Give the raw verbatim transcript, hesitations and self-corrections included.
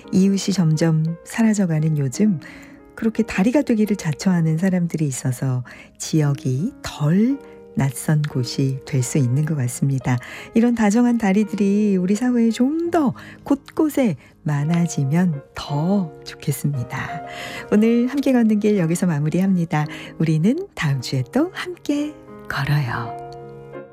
이웃이 점점 사라져가는 요즘 그렇게 다리가 되기를 자처하는 사람들이 있어서 지역이 덜 낯선 곳이 될 수 있는 것 같습니다. 이런 다정한 다리들이 우리 사회에 좀 더 곳곳에 많아지면 더 좋겠습니다. 오늘 함께 걷는 길 여기서 마무리합니다. 우리는 다음 주에 또 함께 걸어요.